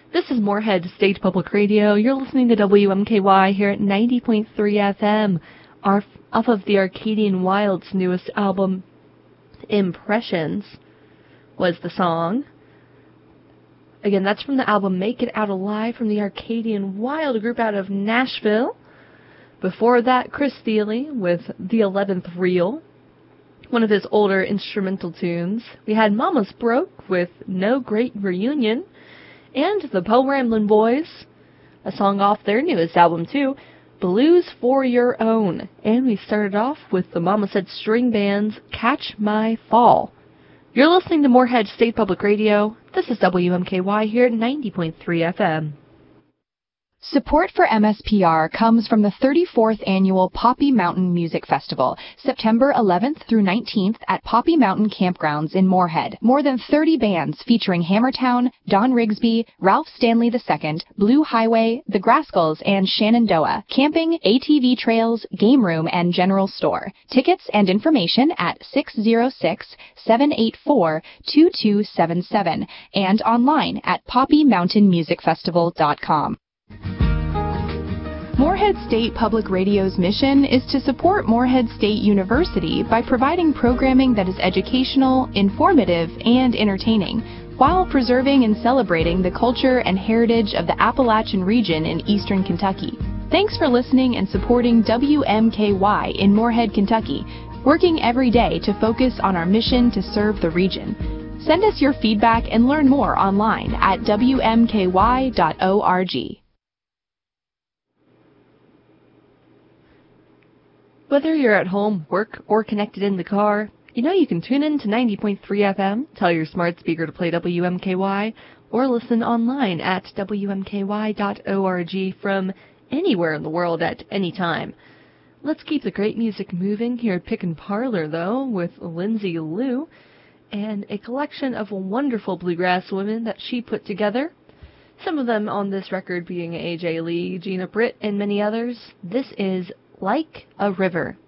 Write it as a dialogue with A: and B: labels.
A: This is Moorhead State Public Radio. You're listening to WMKY here at 90.3 FM, off of the Arcadian Wild's newest album, Impressions, was the song. Again, that's from the album Make It Out Alive from the Arcadian Wild, a group out of Nashville. Before that, Chris Thile with The 11th Reel, one of his older instrumental tunes. We had Mama's Broke with No Great Reunion, and the Po Ramblin' Boys, a song off their newest album too, Blues for Your Own. And we started off with the Mama Said String Band's Catch My Fall. You're listening to Moorhead State Public Radio. This is WMKY here at 90.3 FM.
B: Support for MSPR comes from the 34th Annual Poppy Mountain Music Festival, September 11th through 19th at Poppy Mountain Campgrounds in Moorhead. More than 30 bands featuring Hammertown, Don Rigsby, Ralph Stanley II, Blue Highway, The Grascals, and Shenandoah. Camping, ATV trails, game room, and general store. Tickets and information at 606-784-2277 and online at poppymountainmusicfestival.com. Moorhead State Public Radio's mission is to support Moorhead State University by providing programming that is educational, informative, and entertaining, while preserving and celebrating the culture and heritage of the Appalachian region in eastern Kentucky. Thanks for listening and supporting WMKY in Moorhead, Kentucky, working every day to focus on our mission to serve the region. Send us your feedback and learn more online at wmky.org.
A: Whether you're at home, work, or connected in the car, you can tune in to 90.3 FM, tell your smart speaker to play WMKY, or listen online at wmky.org from anywhere in the world at any time. Let's keep the great music moving here at Pick and Parlor, though, with Lindsay Lou, and a collection of wonderful bluegrass women that she put together. Some of them on this record being A.J. Lee, Gina Britt, and many others. This is Like a River.